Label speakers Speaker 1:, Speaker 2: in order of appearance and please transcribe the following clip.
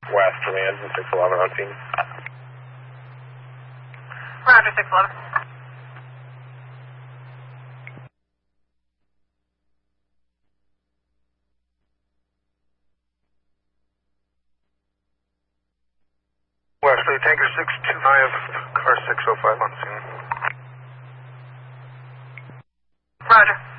Speaker 1: West command, 611 on team.
Speaker 2: Roger, 611.
Speaker 3: Wesley, Tanker 625, car 605 on scene.
Speaker 2: Roger.